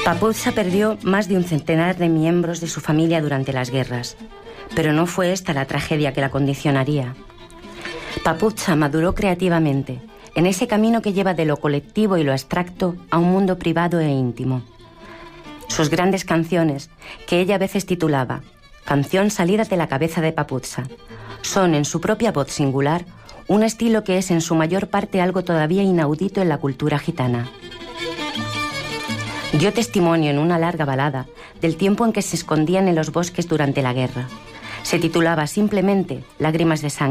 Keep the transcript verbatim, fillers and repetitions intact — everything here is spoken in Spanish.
Papuzza perdió más de un centenar de miembros de su familia durante las guerras, pero no fue esta la tragedia que la condicionaría. Papuzza maduró creativamente en ese camino que lleva de lo colectivo y lo abstracto a un mundo privado e íntimo. Sus grandes canciones, que ella a veces titulaba Canción salida de la cabeza de Papuzza, son en su propia voz singular un estilo que es en su mayor parte algo todavía inaudito en la cultura gitana. Dio testimonio en una larga balada del tiempo en que se escondían en los bosques durante la guerra. Se titulaba simplemente Lágrimas de sangre.